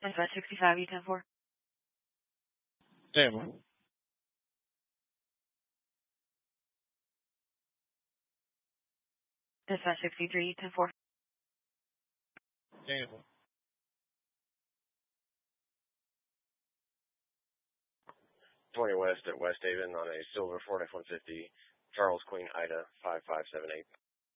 Dispatch 65, E10-4. Damn. Dispatch 63, E10-4. Damn. 20 West at West Haven on a silver Ford F-150, Charles Queen Ida 5578.